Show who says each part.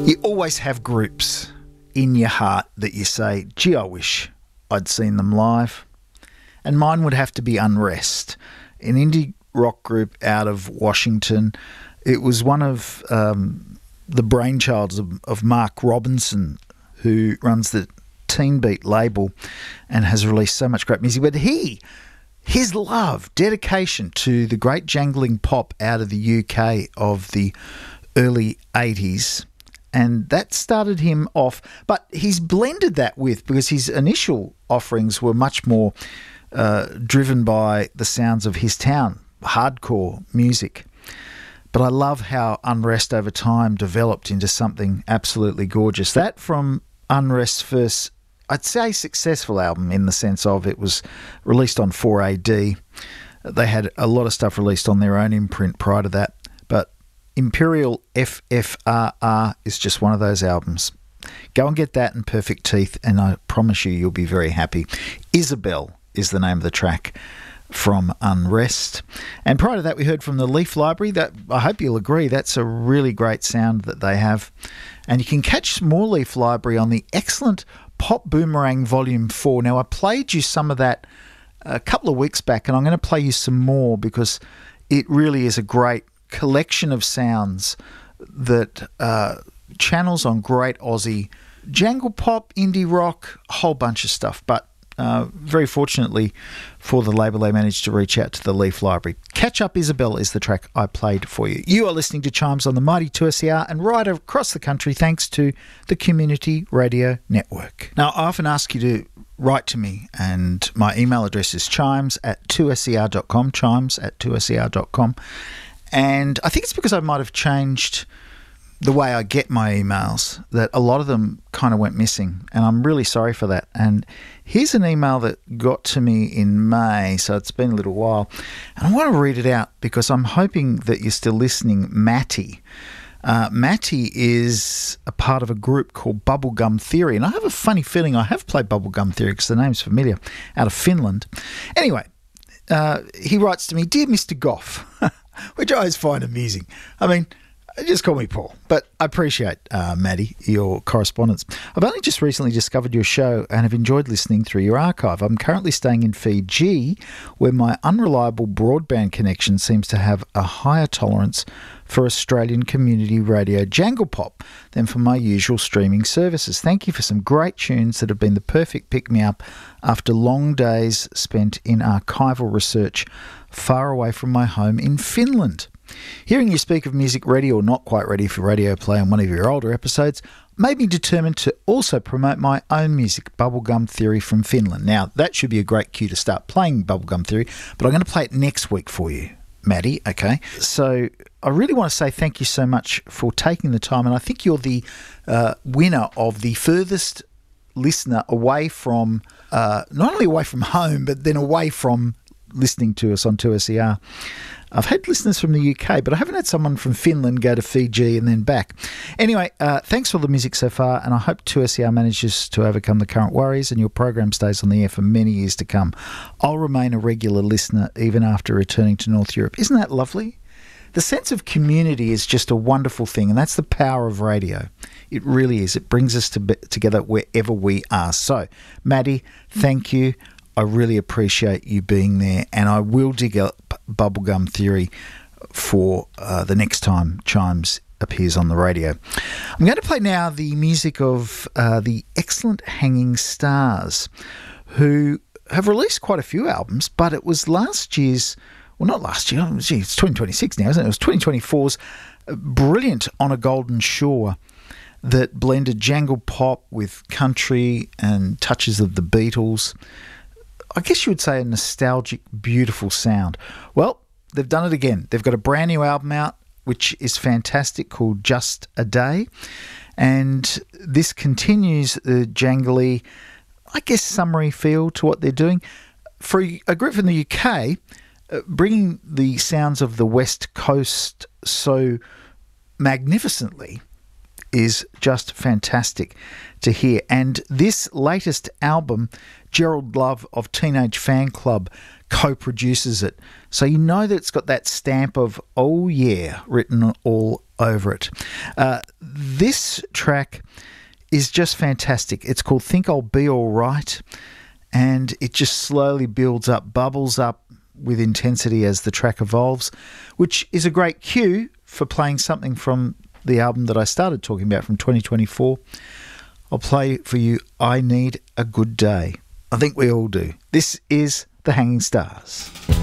Speaker 1: You always have groups in your heart that you say, gee, I wish I'd seen them live. And mine would have to be Unrest, an indie rock group out of Washington. It was one of the brainchilds of Mark Robinson, who runs the Teen Beat label and has released so much great music. But his love, dedication to the great jangling pop out of the UK of the early 80s, and that started him off. But he's blended that with, because his initial offerings were much more driven by the sounds of his town, hardcore music. But I love how Unrest over time developed into something absolutely gorgeous. That from Unrest's first, I'd say, successful album, in the sense of it was released on 4AD. They had a lot of stuff released on their own imprint prior to that. But Imperial FFRR is just one of those albums. Go and get that and Perfect Teeth, and I promise you'll be very happy. Isabel is the name of the track from Unrest. And prior to that, we heard from the Leaf Library. That, I hope you'll agree, that's a really great sound that they have. And you can catch more Leaf Library on the excellent Pop Boomerang Volume 4. Now, I played you some of that a couple of weeks back, and I'm going to play you some more, because it really is a great collection of sounds that channels on great Aussie jangle pop, indie rock, a whole bunch of stuff. But very fortunately for the label, they managed to reach out to the Leaf Library. Catch Up Isabel is the track I played for you. You are listening to Chimes on the Mighty 2SER and right across the country, thanks to the Community Radio Network. Now, I often ask you to write to me, and my email address is chimes@2ser.com, chimes@2ser.com. And I think it's because I might have changed the way I get my emails, that a lot of them kind of went missing, and I'm really sorry for that. And here's an email that got to me in May, so it's been a little while, and I want to read it out because I'm hoping that you're still listening. Matty. Matty is a part of a group called Bubblegum Theory, and I have a funny feeling I have played Bubblegum Theory because the name's familiar, out of Finland. Anyway, he writes to me, "Dear Mr. Goff," which I always find amusing. I mean, just call me Paul, but I appreciate, Maddie, your correspondence. I've only just recently discovered your show and have enjoyed listening through your archive. I'm currently staying in Fiji, where my unreliable broadband connection seems to have a higher tolerance for Australian community radio jangle pop than for my usual streaming services. Thank you for some great tunes that have been the perfect pick-me-up after long days spent in archival research far away from my home in Finland. Hearing you speak of music ready or not quite ready for radio play on one of your older episodes made me determined to also promote my own music, Bubblegum Theory from Finland. Now, that should be a great cue to start playing Bubblegum Theory, but I'm going to play it next week for you, Maddie, okay? So I really want to say thank you so much for taking the time, and I think you're the winner of the furthest listener away from, not only away from home, but then away from listening to us on 2SER. I've had listeners from the UK, but I haven't had someone from Finland go to Fiji and then back. Anyway, thanks for all the music so far, and I hope 2SER manages to overcome the current worries and your program stays on the air for many years to come. I'll remain a regular listener even after returning to North Europe. Isn't that lovely? The sense of community is just a wonderful thing, and that's the power of radio. It really is. It brings us together wherever we are. So, Maddie, thank you. I really appreciate you being there, and I will dig up Bubblegum Theory for the next time Chimes appears on the radio. I'm going to play now the music of the excellent Hanging Stars, who have released quite a few albums, but it was last year's, well, not last year, it's 2026 now, isn't it? It was 2024's brilliant On a Golden Shore that blended jangle pop with country and touches of the Beatles. I guess you would say a nostalgic, beautiful sound. Well, they've done it again. They've got a brand new album out, which is fantastic, called Just a Day. And this continues the jangly, I guess, summery feel to what they're doing. For a group from the UK, bringing the sounds of the West Coast so magnificently is just fantastic to hear. And this latest album, Gerald Love of Teenage Fan Club co-produces it. So you know that it's got that stamp of, oh yeah, written all over it. This track is just fantastic. It's called Think I'll Be Alright, and it just slowly builds up, bubbles up with intensity as the track evolves, which is a great cue for playing something from the album that I started talking about from 2024. I'll play for you I Need a Good Day. I think we all do. This is The Hanging Stars.